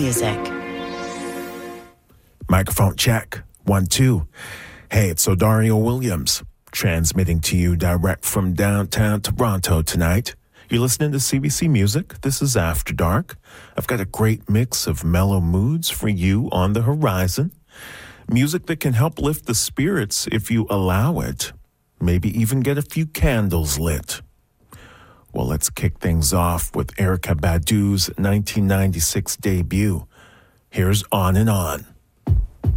music. Microphone check. 1, 2. Hey, it's Odario Williams, transmitting to you direct from downtown Toronto tonight. You're listening to CBC Music. This is After Dark. I've got a great mix of mellow moods for you on the horizon. Music that can help lift the spirits if you allow it. Maybe even get a few candles lit. Well, let's kick things off with Erykah Badu's 1996 debut. Here's On and On.